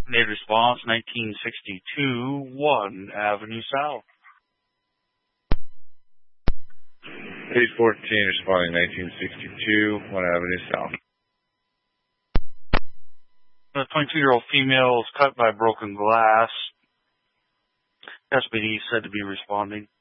Made response 1962, 1 Avenue South. Page 14, responding 1962, 1 Avenue South. The 22-year-old female is cut by broken glass. SPD said to be responding.